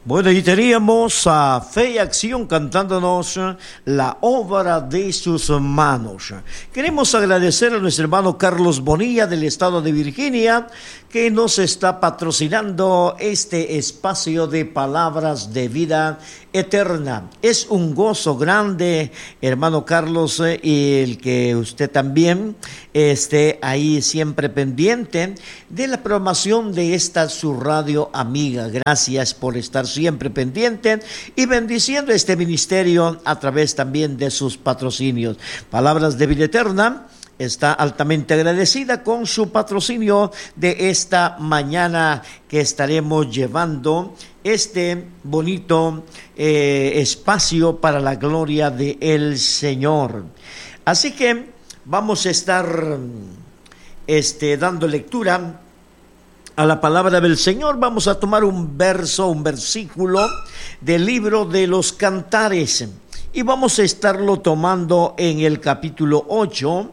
Bueno, y teníamos a Fe y Acción cantándonos la obra de sus manos. Queremos agradecer a nuestro hermano Carlos Bonilla del estado de Virginia, que nos está patrocinando este espacio de palabras de vida eterna. Es un gozo grande, hermano Carlos, y el que usted también esté ahí siempre pendiente de la programación de esta su radio amiga. Gracias por estar siempre pendiente y bendiciendo este ministerio a través también de sus patrocinios. Palabras de vida eterna está altamente agradecida con su patrocinio de esta mañana que estaremos llevando este bonito espacio para la gloria del Señor. Así que vamos a estar dando lectura a la palabra del Señor. Vamos a tomar un versículo del libro de los Cantares y vamos a estarlo tomando en el capítulo 8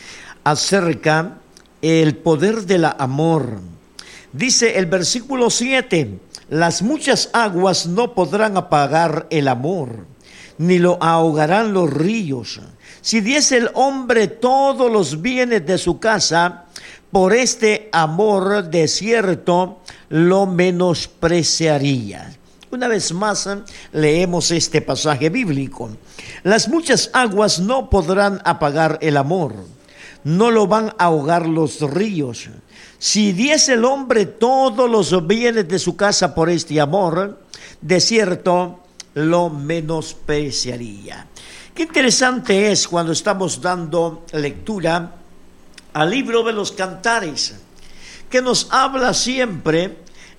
acerca el poder del amor. Dice el versículo 7: las muchas aguas no podrán apagar el amor, ni lo ahogarán los ríos. Si diese el hombre todos los bienes de su casa, por este amor de cierto lo menospreciaría. Una vez más leemos este pasaje bíblico. Las muchas aguas no podrán apagar el amor, no lo van a ahogar los ríos. Si diese el hombre todos los bienes de su casa por este amor, de cierto lo menospreciaría. Qué interesante es cuando estamos dando lectura al libro de los Cantares, que nos habla siempre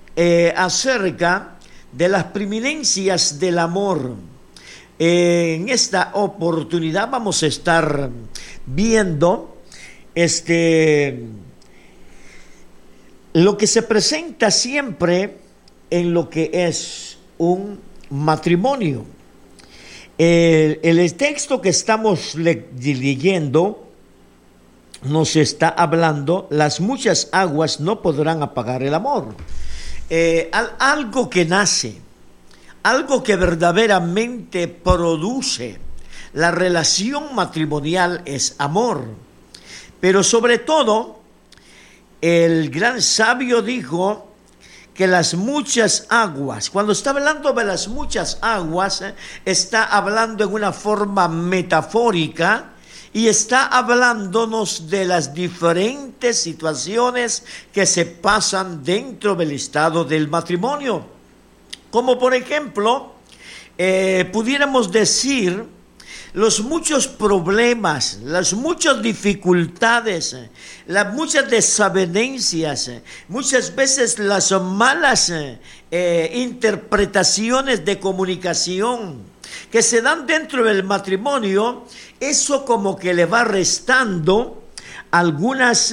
acerca de las preeminencias del amor. En esta oportunidad vamos a estar viendo lo que se presenta siempre en lo que es un matrimonio. El texto que estamos leyendo nos está hablando: las muchas aguas no podrán apagar el amor. Algo que nace, algo que verdaderamente produce la relación matrimonial es amor. Pero sobre todo, el gran sabio dijo que las muchas aguas, cuando está hablando de las muchas aguas, está hablando en una forma metafórica y está hablándonos de las diferentes situaciones que se pasan dentro del estado del matrimonio. Como por ejemplo, pudiéramos decir los muchos problemas, las muchas dificultades, las muchas desavenencias, muchas veces las malas interpretaciones de comunicación que se dan dentro del matrimonio. Eso como que le va restando algunas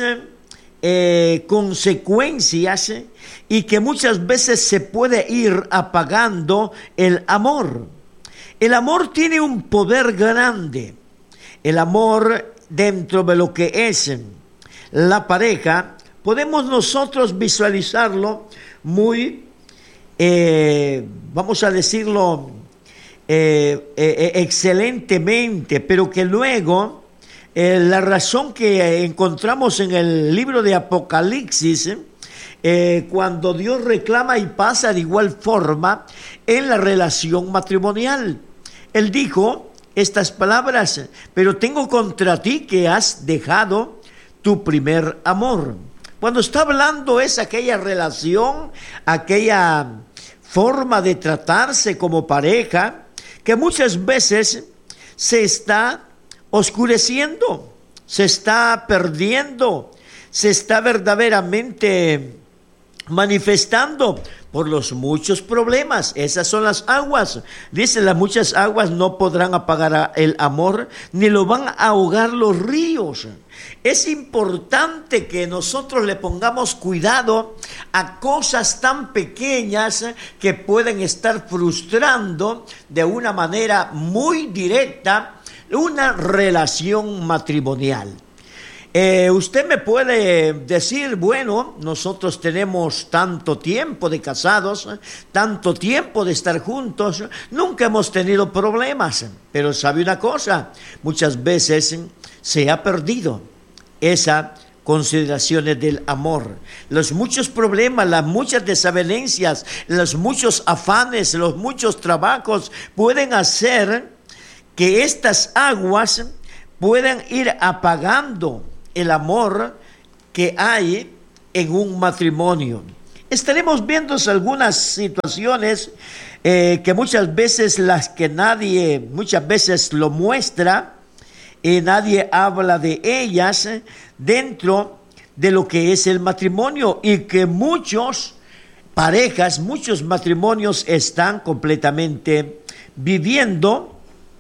consecuencias y que muchas veces se puede ir apagando el amor. El amor tiene un poder grande. El amor dentro de lo que es la pareja, podemos nosotros visualizarlo muy, vamos a decirlo, excelentemente, pero que luego la razón que encontramos en el libro de Apocalipsis, cuando Dios reclama y pasa de igual forma en la relación matrimonial. Él dijo estas palabras: pero tengo contra ti que has dejado tu primer amor. Cuando está hablando es aquella relación, aquella forma de tratarse como pareja que muchas veces se está oscureciendo, se está perdiendo, se está verdaderamente manifestando por los muchos problemas. Esas son las aguas. Dice: las muchas aguas no podrán apagar el amor, ni lo van a ahogar los ríos. Es importante que nosotros le pongamos cuidado a cosas tan pequeñas que pueden estar frustrando de una manera muy directa una relación matrimonial. Usted me puede decir, bueno, nosotros tenemos tanto tiempo de casados, tanto tiempo de estar juntos, nunca hemos tenido problemas. Pero sabe una cosa, muchas veces se ha perdido esa consideraciones del amor. Los muchos problemas, las muchas desavenencias, los muchos afanes, los muchos trabajos pueden hacer que estas aguas puedan ir apagando el amor que hay en un matrimonio. Estaremos viendo algunas situaciones que muchas veces muchas veces lo muestra y nadie habla de ellas dentro de lo que es el matrimonio, y que muchos parejas, muchos matrimonios están completamente viviendo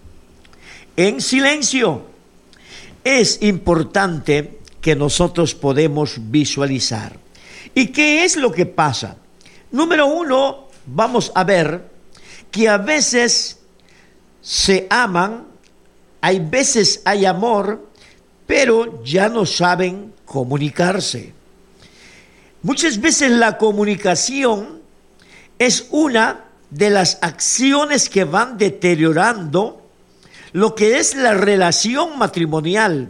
en silencio. Es importante que nosotros podemos visualizar. ¿Y qué es lo que pasa? Número uno, vamos a ver que a veces se aman, hay veces hay amor, pero ya no saben comunicarse. Muchas veces la comunicación es una de las acciones que van deteriorando lo que es la relación matrimonial.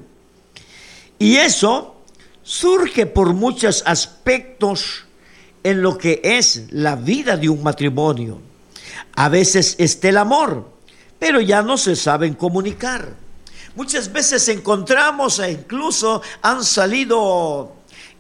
Y eso surge por muchos aspectos en lo que es la vida de un matrimonio. A veces está el amor, pero ya no se saben comunicar. Muchas veces encontramos, e incluso han salido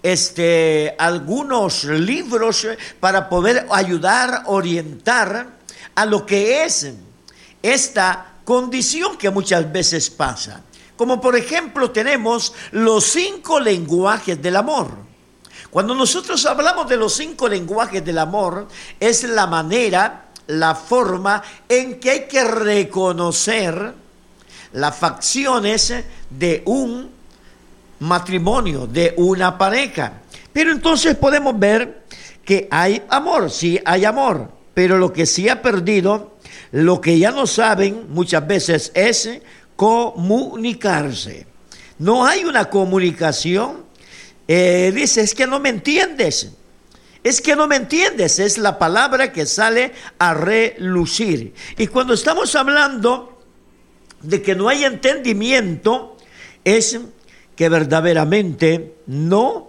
algunos libros para poder ayudar, orientar a lo que es esta condición que muchas veces pasa. Como por ejemplo tenemos los 5 lenguajes del amor. Cuando nosotros hablamos de los 5 lenguajes del amor, es la manera, la forma en que hay que reconocer las facciones de un matrimonio, de una pareja. Pero entonces podemos ver que hay amor, sí hay amor, pero lo que sí ha perdido, lo que ya no saben muchas veces es comunicarse. No hay una comunicación. Dice, es que no me entiendes. Es que no me entiendes, es la palabra que sale a relucir. Y cuando estamos hablando de que no hay entendimiento, es que verdaderamente no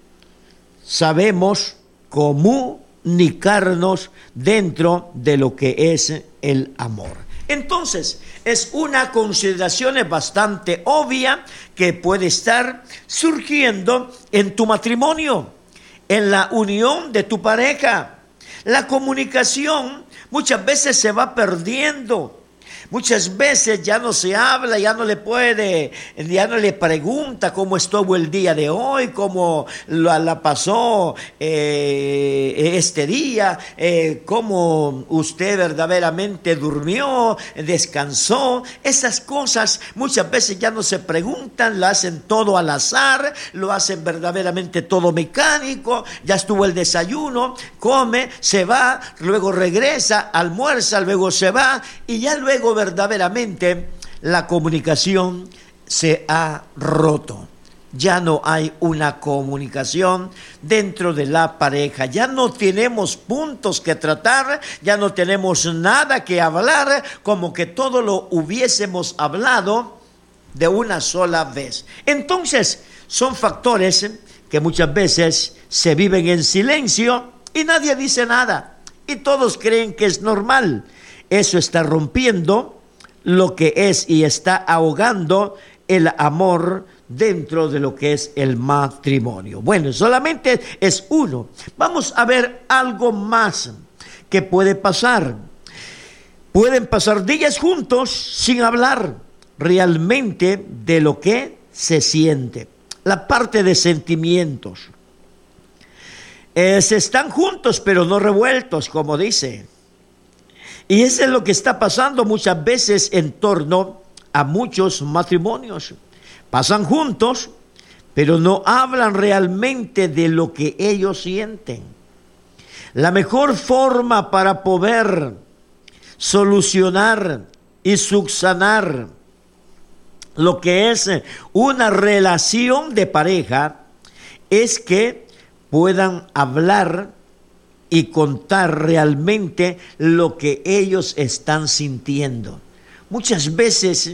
sabemos comunicarnos dentro de lo que es el amor. Entonces, es una consideración bastante obvia que puede estar surgiendo en tu matrimonio, en la unión de tu pareja. La comunicación muchas veces se va perdiendo. Muchas veces ya no se habla, ya no le pregunta cómo estuvo el día de hoy, cómo la pasó este día, cómo usted verdaderamente durmió, descansó. Esas cosas muchas veces ya no se preguntan, lo hacen todo al azar, lo hacen verdaderamente todo mecánico. Ya estuvo el desayuno, come, se va, luego regresa, almuerza, luego se va, y ya luego verdaderamente la comunicación se ha roto. Ya no hay una comunicación dentro de la pareja. Ya no tenemos puntos que tratar, ya no tenemos nada que hablar, como que todo lo hubiésemos hablado de una sola vez. Entonces, son factores que muchas veces se viven en silencio y nadie dice nada. Y todos creen que es normal. Eso está rompiendo lo que es y está ahogando el amor dentro de lo que es el matrimonio. Bueno, solamente es uno. Vamos a ver algo más que puede pasar. Pueden pasar días juntos sin hablar realmente de lo que se siente. La parte de sentimientos. Se están juntos pero no revueltos, como dice. Y eso es lo que está pasando muchas veces en torno a muchos matrimonios. Pasan juntos, pero no hablan realmente de lo que ellos sienten. La mejor forma para poder solucionar y subsanar lo que es una relación de pareja es que puedan hablar y contar realmente lo que ellos están sintiendo. Muchas veces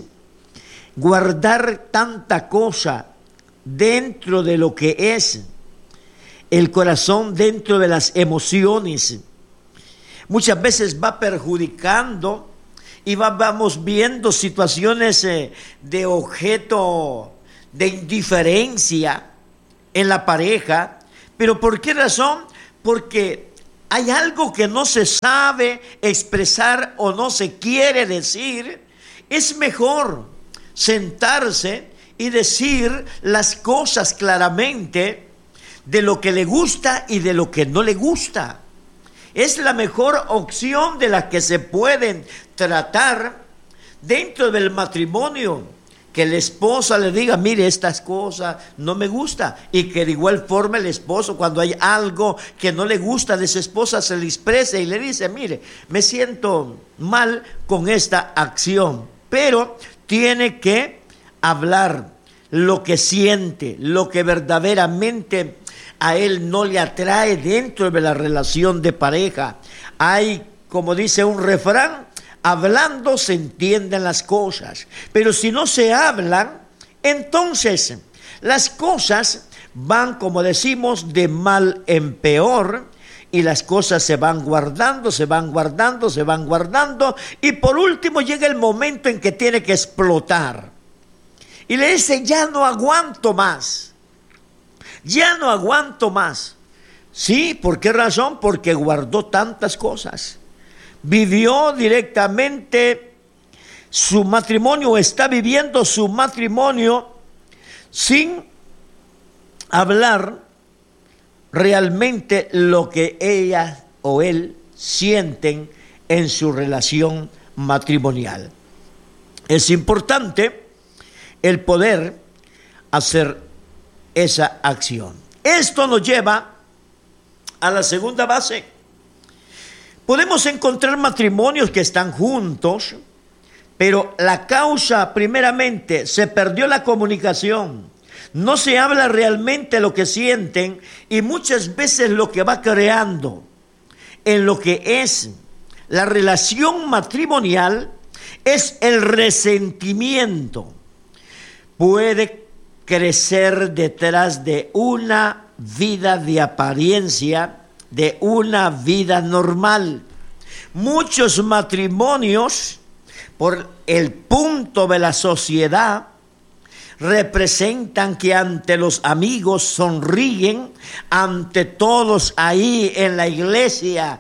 guardar tanta cosa dentro de lo que es el corazón, dentro de las emociones, muchas veces va perjudicando y vamos viendo situaciones de objeto de indiferencia en la pareja. ¿Pero por qué razón? Porque hay algo que no se sabe expresar o no se quiere decir. Es mejor sentarse y decir las cosas claramente de lo que le gusta y de lo que no le gusta. Es la mejor opción de las que se pueden tratar dentro del matrimonio. Que la esposa le diga, mire, estas cosas no me gusta. Y que de igual forma el esposo, cuando hay algo que no le gusta de su esposa, se le exprese y le dice, mire, me siento mal con esta acción. Pero tiene que hablar lo que siente, lo que verdaderamente a él no le atrae dentro de la relación de pareja. Hay, como dice un refrán, hablando se entienden las cosas, pero si no se hablan, entonces las cosas van, como decimos, de mal en peor, y las cosas se van guardando, se van guardando, se van guardando, y por último llega el momento en que tiene que explotar. Y le dice, ya no aguanto más, ya no aguanto más. Sí, ¿por qué razón? Porque guardó tantas cosas. Vivió directamente su matrimonio, está viviendo su matrimonio sin hablar realmente lo que ella o él sienten en su relación matrimonial. Es importante el poder hacer esa acción. Esto nos lleva a la segunda base. Podemos encontrar matrimonios que están juntos, pero la causa, primeramente, se perdió la comunicación. No se habla realmente lo que sienten, y muchas veces lo que va creando en lo que es la relación matrimonial es el resentimiento. Puede crecer detrás de una vida de apariencia, de una vida normal. Muchos matrimonios, por el punto de la sociedad, representan que ante los amigos sonríen, ante todos ahí en la iglesia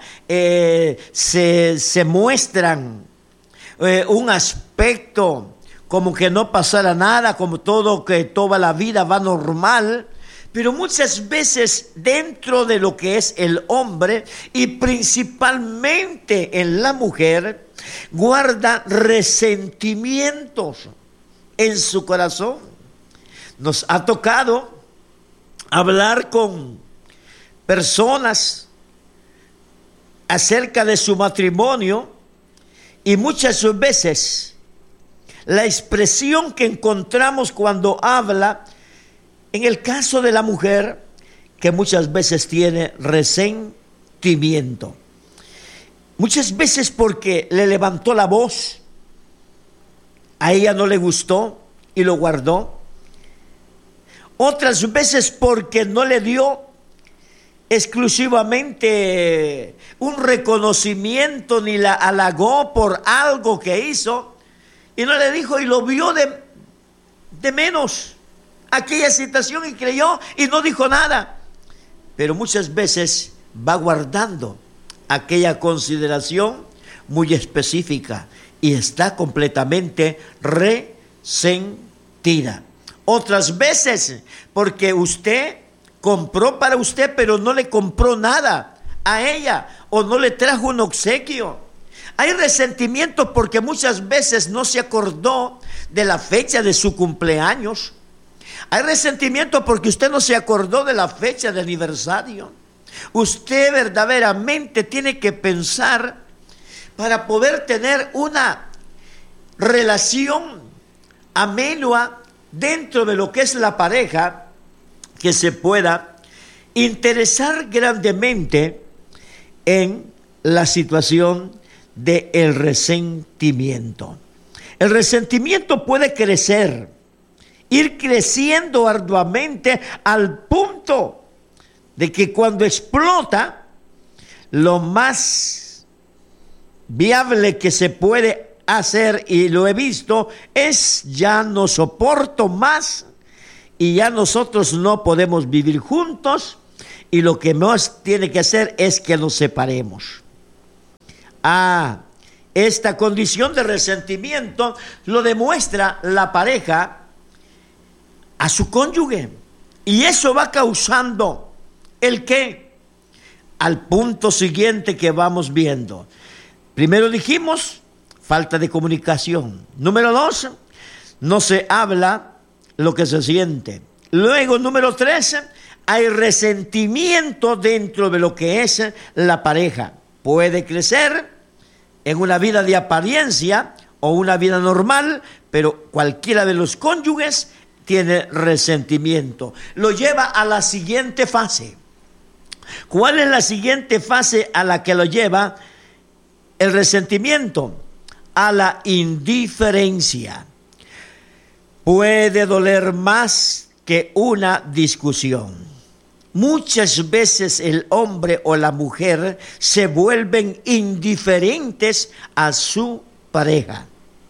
se muestran un aspecto como que no pasara nada, como que toda la vida va normal. Pero muchas veces dentro de lo que es el hombre y principalmente en la mujer, guarda resentimientos en su corazón. Nos ha tocado hablar con personas acerca de su matrimonio, y muchas veces la expresión que encontramos cuando habla, en el caso de la mujer, que muchas veces tiene resentimiento. Muchas veces porque le levantó la voz, a ella no le gustó y lo guardó. Otras veces porque no le dio exclusivamente un reconocimiento ni la halagó por algo que hizo, y no le dijo y lo vio de menos aquella situación y creyó y no dijo nada. Pero muchas veces va guardando aquella consideración muy específica y está completamente resentida. Otras veces porque usted compró para usted, pero no le compró nada a ella o no le trajo un obsequio. Hay resentimiento porque muchas veces no se acordó de la fecha de su cumpleaños. Hay resentimiento porque usted no se acordó de la fecha de aniversario. Usted verdaderamente tiene que pensar para poder tener una relación amenua dentro de lo que es la pareja, que se pueda interesar grandemente en la situación del resentimiento. El resentimiento puede crecer, ir creciendo arduamente al punto de que cuando explota, lo más viable que se puede hacer, y lo he visto, es ya no soporto más y ya nosotros no podemos vivir juntos y lo que más tiene que hacer es que nos separemos. Esta condición de resentimiento lo demuestra la pareja a su cónyuge, y eso va causando ¿el qué? Al punto siguiente que vamos viendo. Primero dijimos, falta de comunicación. Número 2, no se habla lo que se siente. Luego, número 3, hay resentimiento dentro de lo que es la pareja. Puede crecer en una vida de apariencia o una vida normal, pero cualquiera de los cónyuges tiene resentimiento. Lo lleva a la siguiente fase. ¿Cuál es la siguiente fase a la que lo lleva el resentimiento? A la indiferencia. Puede doler más que una discusión. Muchas veces el hombre o la mujer se vuelven indiferentes a su pareja.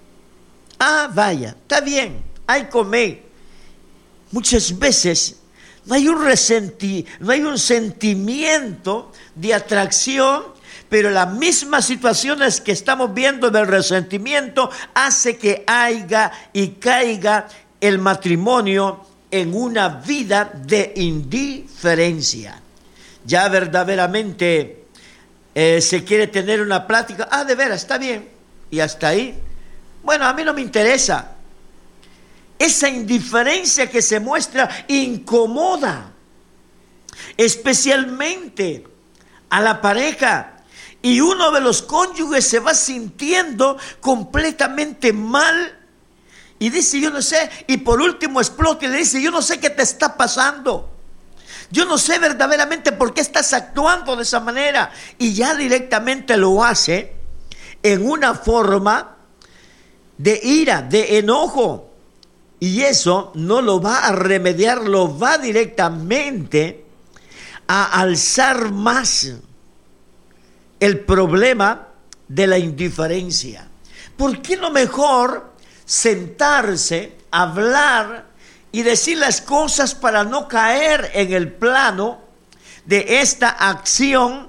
Vaya, está bien, hay comer. Muchas veces no hay un sentimiento de atracción, pero las mismas situaciones que estamos viendo del resentimiento hace que haya y caiga el matrimonio en una vida de indiferencia. Ya verdaderamente se quiere tener una plática, de veras, está bien, y hasta ahí. Bueno, a mí no me interesa. Esa indiferencia que se muestra incomoda, especialmente a la pareja. Y uno de los cónyuges se va sintiendo completamente mal y dice, yo no sé, y por último explota y le dice, yo no sé qué te está pasando. Yo no sé verdaderamente por qué estás actuando de esa manera. Y ya directamente lo hace en una forma de ira, de enojo. Y eso no lo va a remediar, lo va directamente a alzar más el problema de la indiferencia. ¿Por qué no mejor sentarse, hablar y decir las cosas para no caer en el plano de esta acción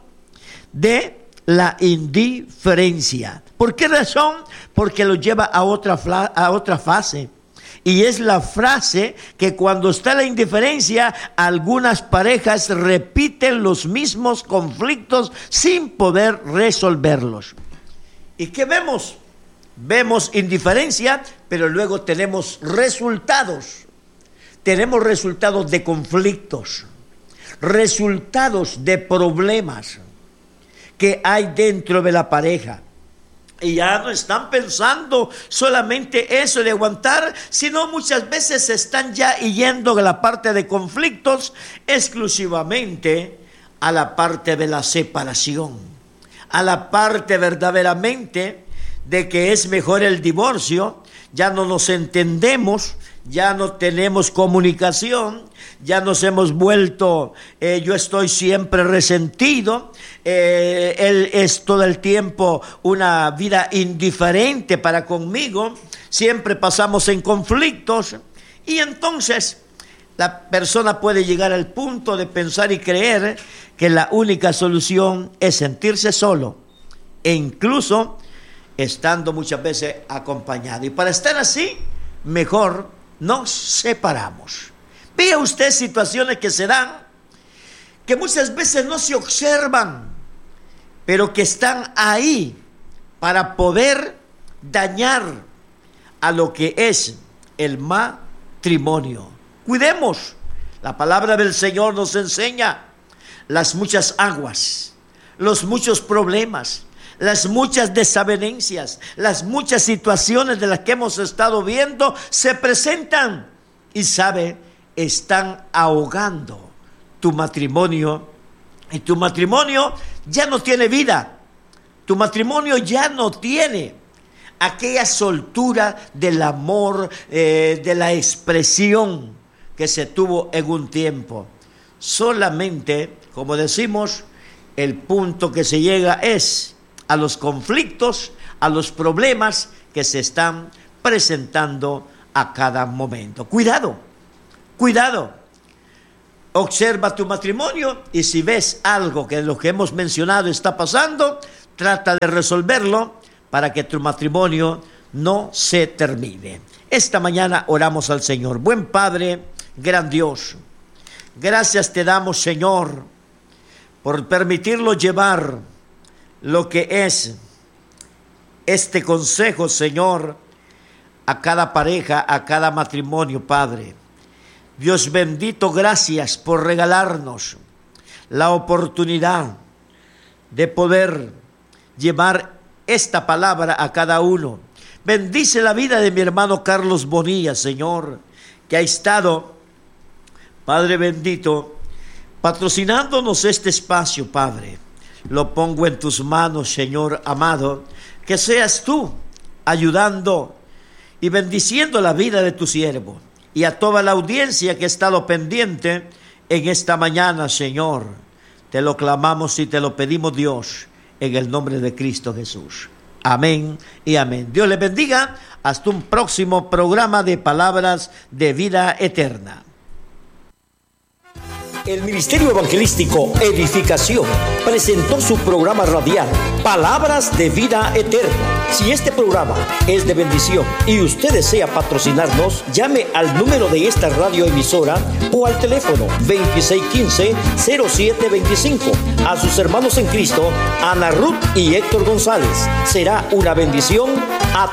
de la indiferencia? ¿Por qué razón? Porque lo lleva a otra fase. Y es la frase que cuando está la indiferencia, algunas parejas repiten los mismos conflictos sin poder resolverlos. ¿Y qué vemos? Vemos indiferencia, pero luego tenemos resultados. Tenemos resultados de conflictos, resultados de problemas que hay dentro de la pareja. Y ya no están pensando solamente eso de aguantar, sino muchas veces se están ya yendo de la parte de conflictos exclusivamente a la parte de la separación, a la parte verdaderamente de que es mejor el divorcio. Ya no nos entendemos, ya no tenemos comunicación, ya nos hemos vuelto, yo estoy siempre resentido, él es todo el tiempo una vida indiferente para conmigo, siempre pasamos en conflictos, y entonces la persona puede llegar al punto de pensar y creer que la única solución es sentirse solo, e incluso estando muchas veces acompañado. Y para estar así, mejor nos separamos. Vea usted situaciones que se dan, que muchas veces no se observan, pero que están ahí para poder dañar a lo que es el matrimonio. Cuidemos. La palabra del Señor nos enseña las muchas aguas, los muchos problemas, las muchas desavenencias, las muchas situaciones de las que hemos estado viendo se presentan y están ahogando tu matrimonio, y tu matrimonio ya no tiene vida, tu matrimonio ya no tiene aquella soltura del amor, de la expresión que se tuvo en un tiempo. Solamente, como decimos, el punto que se llega es a los conflictos, a los problemas que se están presentando a cada momento. Cuidado, cuidado. Observa tu matrimonio y si ves algo que de lo que hemos mencionado está pasando, trata de resolverlo para que tu matrimonio no se termine. Esta mañana oramos al Señor. Buen Padre, gran Dios, gracias te damos, Señor, por permitirlo llevar lo que es este consejo, Señor, a cada pareja, a cada matrimonio, Padre. Dios bendito, gracias por regalarnos la oportunidad de poder llevar esta palabra a cada uno. Bendice la vida de mi hermano Carlos Bonilla, Señor, que ha estado, Padre bendito, patrocinándonos este espacio, Padre. Lo pongo en tus manos, Señor amado, que seas tú ayudando y bendiciendo la vida de tu siervo y a toda la audiencia que ha estado pendiente en esta mañana, Señor. Te lo clamamos y te lo pedimos, Dios, en el nombre de Cristo Jesús. Amén y amén. Dios les bendiga. Hasta un próximo programa de Palabras de Vida Eterna. El Ministerio Evangelístico Edificación presentó su programa radial Palabras de Vida Eterna. Si este programa es de bendición y usted desea patrocinarnos, llame al número de esta radioemisora o al teléfono 2615-0725. A sus hermanos en Cristo, Ana Ruth y Héctor González. Será una bendición